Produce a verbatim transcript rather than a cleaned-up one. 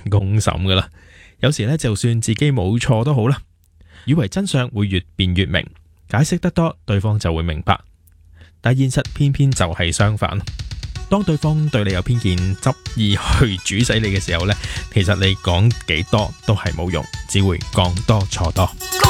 公審噶啦。有時咧，就算自己冇錯都好啦，以為真相會越辯越明，解釋得多，對方就會明白。但現實偏偏就係相反，當對方對你有偏見，執意去煮死你嘅時候呢，其實你講幾多都係冇用，只會講多錯多。